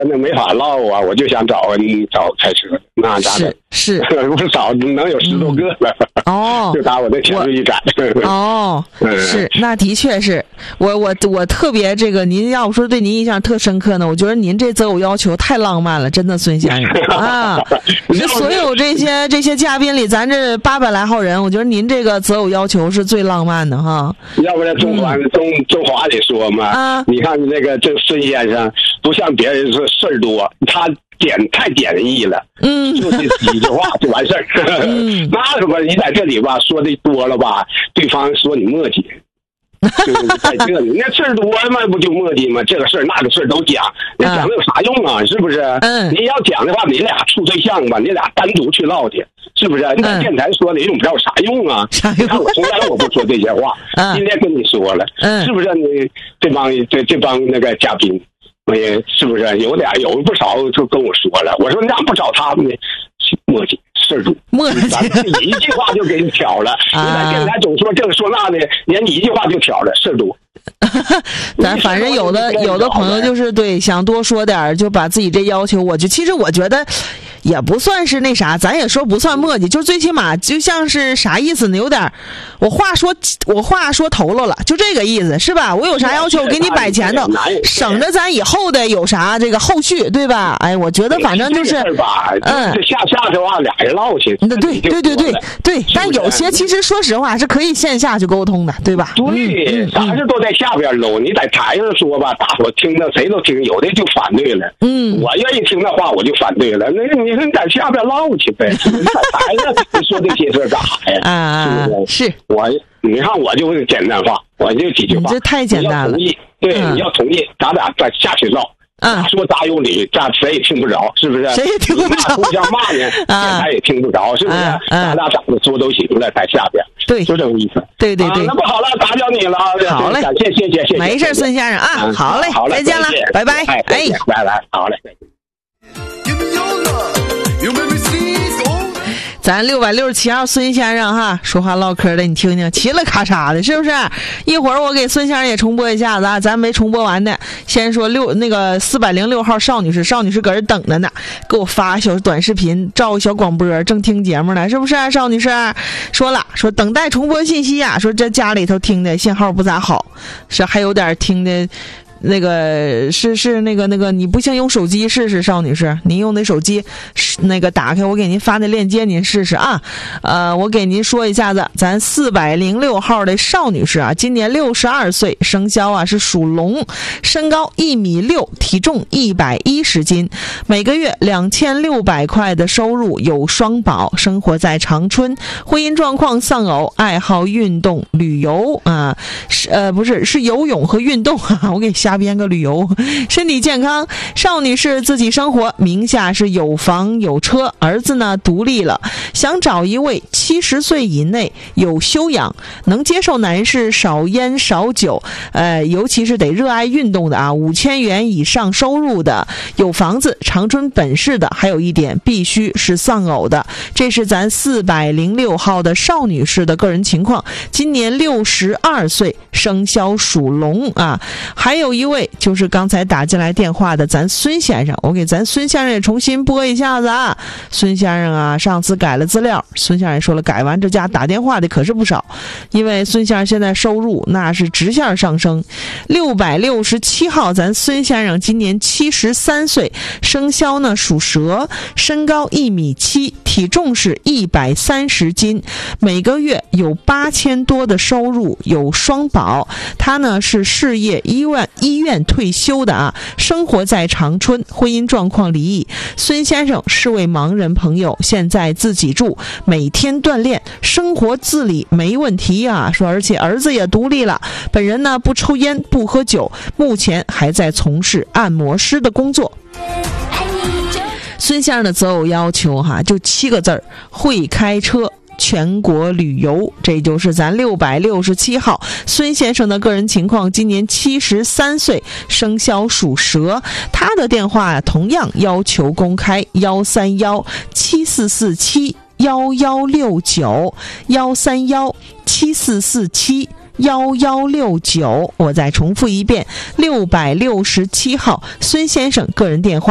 那没法唠啊，我就想找开车，那咋的？ 是我找能有10多个了。 哦， 就打我的前一杆。 哦，是，那的确是我特别这个，您要说对您印象特深刻呢，我觉得您这择偶要求太浪漫了，真的，孙先生啊，是所有这些嘉宾里，咱这800来号人，我觉得您这个择偶要求是最浪漫的哈。 要不然中华里说嘛，你看那个这孙先生不像别人说事儿多，他太简易了，就这几句话就完事儿。那什么，你在这里吧说的多了吧，对方说你磨叽。就是在这里，那事儿多嘛，不就磨叽吗？这个事儿那个事儿都讲，那讲的有啥用啊？是不是？你要讲的话，你俩处对象吧，你俩单独去唠去，是不是？你在电台说的，用不着啥用啊？你看我从来我不说这些话，今天跟你说了，是不是？你这帮那个嘉宾，也是不是有不少就跟我说了？我说你咋不找他们呢？磨叽。事儿多，咱一句话就给你挑了。你在电台总说这个说那的，人一句话就挑了，事儿多。 咱反正有的朋友就是对想多说点，就把自己这要求，其实我觉得也不算是那啥，咱也说不算磨叽，就最起码就像是啥意思呢？有点我话说头了，就这个意思是吧？我有啥要求，我给你摆前头，省着咱以后的有啥这个后续，对吧？哎，我觉得反正就是下的话俩人唠去。 对，但有些其实说实话是可以线下去沟通的，对吧？ 对，啥事都在下边搂，你在台上说吧，大伙听着谁都听，有的就反对了。我愿意听那话，我就反对了。那你说你在下边唠去呗，你在台上你说这些事干啥呀？ 是你看我就简单化，我就几句话。 这太简单了。 对，你要同意，咱俩再下去唠。说大有理，咱谁也听不着，是不是？ 谁也听不着， 互相骂呢，电台也听不着，是不是？咱俩长得说都行了，在下边， 对， 就这个意思。 对。 那不好了，打搅你了。 好嘞， 谢谢。 没事，孙先生啊，好嘞，再见了，拜拜。 拜，好嘞。 咱667号孙先生哈，说话唠嗑的，你听听，齐了咔嚓的，是不是？一会儿我给孙先生也重播一下子啊，咱没重播完的。先说406号邵女士搁这等着呢，给我发小短视频，照小广播，正听节目呢，是不是？邵女士说等待重播信息呀，说这家里头听的信号不咋好，是还有点听的。那个是那个你不信用手机试试，邵女士，您用那手机那个打开我给您发的链接，您试试啊。我给您说一下子，咱406号的邵女士啊，今年62岁，生肖啊是属龙，身高1.6米，体重110斤，每个月2600块的收入，有双保，生活在长春，婚姻状况丧偶，爱好运动旅游啊，是游泳和运动啊，我给瞎编个旅游。身体健康，邵女士自己生活，名下是有房有车，儿子呢独立了，想找一位70岁以内有修养，能接受男士少烟少酒，尤其是得热爱运动的啊，5000元以上收入的，有房子，长春本市的，还有一点必须是丧偶的。这是咱406号的邵女士的个人情况，今年62岁，生肖属龙啊。还有一位就是刚才打进来电话的咱孙先生，我给咱孙先生也重新播一下子啊。孙先生啊，上次改了资料，孙先生说了，改完这家打电话的可是不少，因为孙先生现在收入那是直线上升。667号咱孙先生今年73岁，生肖呢属蛇，身高1.7米，体重是130斤，每个月有8000多的收入，有双保，他呢是事业医院退休的啊，生活在长春，婚姻状况离异。孙先生是位盲人朋友，现在自己住，每天锻炼，生活自理没问题啊。说而且儿子也独立了，本人呢不抽烟不喝酒，目前还在从事按摩师的工作。孙先生的择偶要求哈，就7个字儿：会开车。全国旅游，这就是咱667号孙先生的个人情况，今年73岁，生肖属蛇。他的电话同样要求公开，13174471169，131747169，我再重复一遍，667号孙先生个人电话